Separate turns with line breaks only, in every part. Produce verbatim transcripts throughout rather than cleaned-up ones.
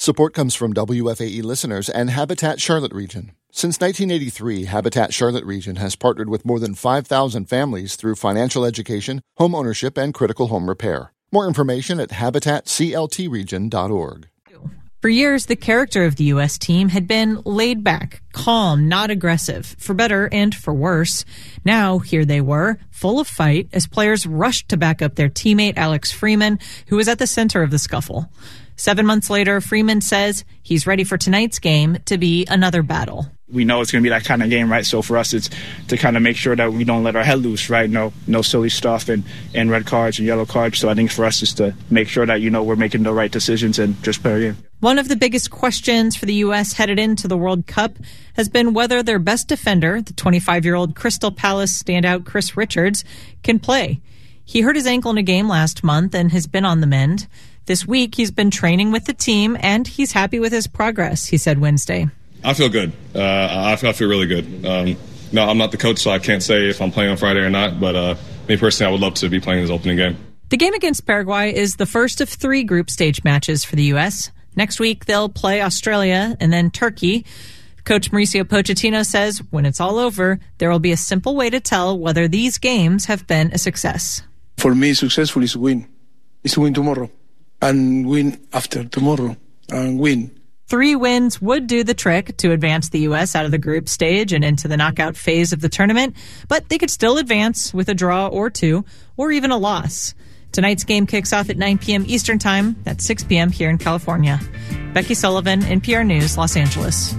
Support comes from W F A E listeners and Habitat Charlotte Region. Since nineteen eighty-three, Habitat Charlotte Region has partnered with more than five thousand families through financial education, home ownership, and critical home repair. More information at habitat c l t region dot org.
For years, the character of the U S team had been laid back, calm, not aggressive, for better and for worse. Now, here they were, full of fight, as players rushed to back up their teammate Alex Freeman, who was at the center of the scuffle. Seven months later, Freeman says he's ready for tonight's game to be another battle.
We know it's going to be that kind of game, right? So for us, it's to kind of make sure that we don't let our head loose, right? No no silly stuff and, and red cards and yellow cards. So I think for us is to make sure that, you know, we're making the right decisions and just play our game.
One of the biggest questions for the U S headed into the World Cup has been whether their best defender, the twenty-five-year-old Crystal Palace standout Chris Richards, can play. He hurt his ankle in a game last month and has been on the mend. This week, he's been training with the team, and he's happy with his progress, he said Wednesday.
I feel good. Uh, I, feel, I feel really good. Um, no, I'm not the coach, so I can't say if I'm playing on Friday or not, but uh, me personally, I would love to be playing this opening game.
The game against Paraguay is the first of three group stage matches for the U S. Next week, they'll play Australia and then Turkey. Coach Mauricio Pochettino says when it's all over, there will be a simple way to tell whether these games have been a success.
For me, successful is to win. Is to win tomorrow and win after tomorrow and win.
Three wins would do the trick to advance the U S out of the group stage and into the knockout phase of the tournament, but they could still advance with a draw or two, or even a loss. Tonight's game kicks off at nine p.m. Eastern Time. That's six p.m. here in California. Becky Sullivan, N P R News, Los Angeles.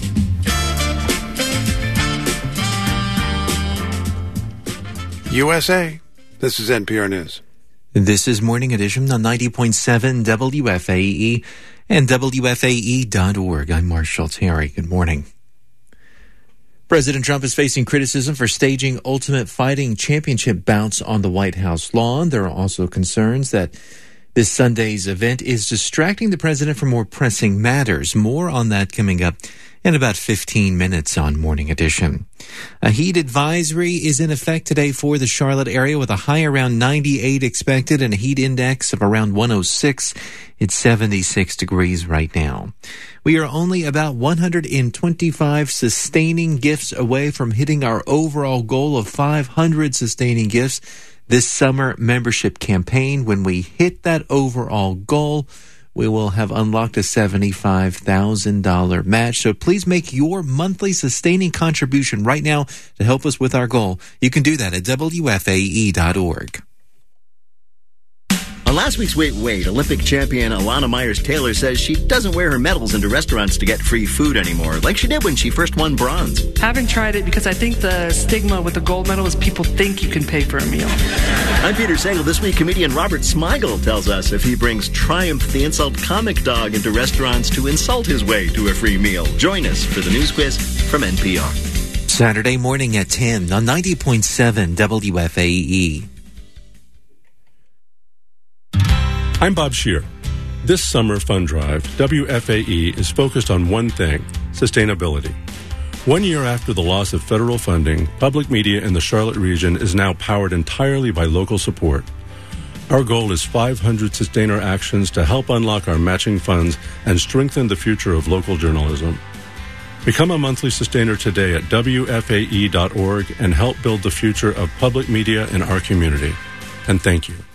U S A. This is N P R News.
This is Morning Edition on ninety point seven W F A E and W F A E dot org. I'm Marshall Terry. Good morning. President Trump is facing criticism for staging Ultimate Fighting Championship bouts on the White House lawn. There are also concerns that this Sunday's event is distracting the president from more pressing matters. More on that coming up in about fifteen minutes on Morning Edition. A heat advisory is in effect today for the Charlotte area with a high around ninety-eight expected and a heat index of around one oh six. It's seventy-six degrees right now. We are only about one hundred twenty-five sustaining gifts away from hitting our overall goal of five hundred sustaining gifts this summer membership campaign. When we hit that overall goal, we will have unlocked a seventy-five thousand dollars match. So please make your monthly sustaining contribution right now to help us with our goal. You can do that at W F A E dot org.
On last week's Wait Wait, Olympic champion Alana Myers-Taylor says she doesn't wear her medals into restaurants to get free food anymore, like she did when she first won bronze.
Haven't tried it because I think the stigma with the gold medal is people think you can pay for a meal.
I'm Peter Sagal. This week, comedian Robert Smigel tells us if he brings Triumph the Insult Comic Dog into restaurants to insult his way to a free meal. Join us for the news quiz from N P R.
Saturday morning at ten on ninety point seven W F A E.
I'm Bob Shear. This summer fund drive, W F A E is focused on one thing, sustainability. One year after the loss of federal funding, public media in the Charlotte region is now powered entirely by local support. Our goal is five hundred sustainer actions to help unlock our matching funds and strengthen the future of local journalism. Become a monthly sustainer today at W F A E dot org and help build the future of public media in our community. And thank you.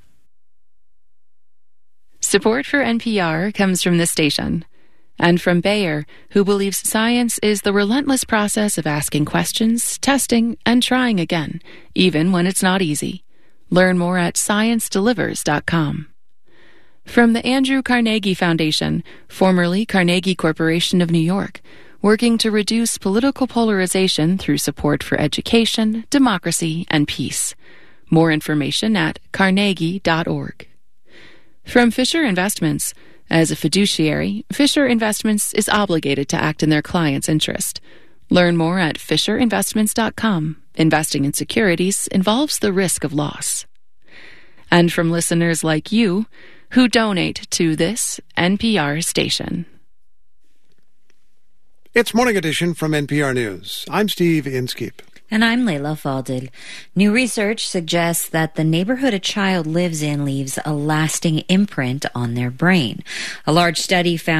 Support for N P R comes from this station and from Bayer, who believes science is the relentless process of asking questions, testing, and trying again, even when it's not easy. Learn more at science delivers dot com. From the Andrew Carnegie Foundation, formerly Carnegie Corporation of New York, working to reduce political polarization through support for education, democracy, and peace. More information at carnegie dot org. From Fisher Investments, as a fiduciary, Fisher Investments is obligated to act in their client's interest. Learn more at fisher investments dot com. Investing in securities involves the risk of loss. And from listeners like you, who donate to this N P R station.
It's Morning Edition from N P R News. I'm Steve Inskeep.
And I'm Layla Fadil. New research suggests that the neighborhood a child lives in leaves a lasting imprint on their brain. A large study found